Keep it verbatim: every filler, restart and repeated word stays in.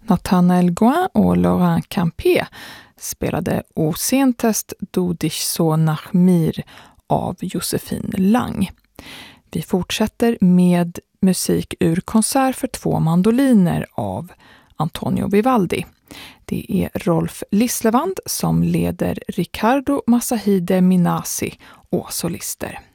Nathanael Gouin och Laurent Campé spelade Osentest du dich so nach mir av Josefin Lang. Vi fortsätter med musik ur konsert för två mandoliner av Antonio Vivaldi. Det är Rolf Lislevand som leder Riccardo Masahide Minasi och solister.